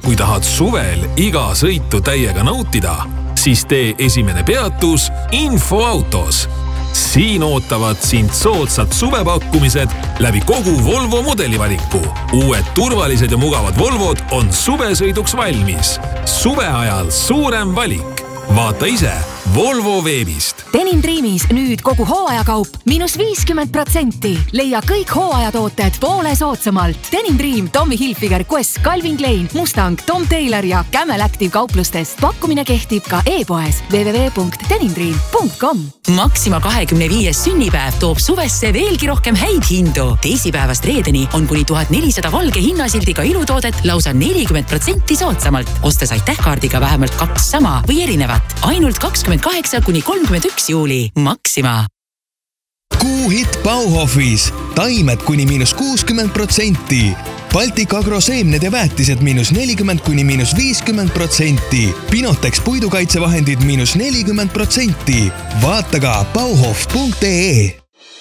Kui tahad suvel iga sõitu täiega nautida, siis tee esimene peatus Infoautos. Siin ootavad sind soodsad suvepakkumised läbi kogu Volvo modelivaliku. Uued turvalised ja mugavad Volvod on suvesõiduks valmis. Suve ajal suurem valik. Vaata ise Volvo veebist. Denim Dreamis nüüd kogu hooajakaup -50%. Leia kõik hooajatooted poole soodsamalt. Denim Dream, Tommy Hilfiger, Quest, Calvin Klein, Mustang, Tom Taylor ja Camel Active kauplustest. Pakkumine kehtib ka e-poes www.denimdream.com. Maxima 25. sünnipäev toob suvesse veelgi rohkem häid hindu. Teisipäevast reedeni on kuni 1400 valge hinnasildiga ilutoodet lausa 40% soodsamalt. Ostes aitähkaardiga vähemalt 2 sama või erinevat. Ainult 28 kuni 31 juuli. Maxima. Kuuhitt Bauhofis. Taimed kuni -60%. Baltic Agro seemned ja väetised -40 kuni -50%. Pinotex puidukaitsevahendid -40%. Vaata ka bauhof.ee.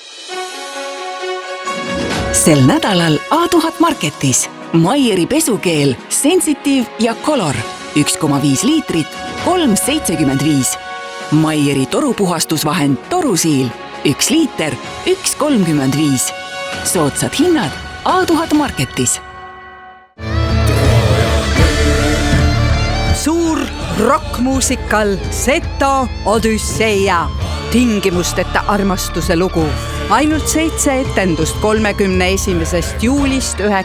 Sel nädalal A1000 Marketis Maieri pesukeel Sensitive ja Color 1,5 liitrit 3,75. Maieri torupuhastusvahend Torusiil 1 liiter 1,35. Soodsad hinnad A1000 Marketis. Suur rockmuusikal Seto Odüsseia. Tingimusteta armastuse lugu. Ainult 7 etendust 31. juulist 9.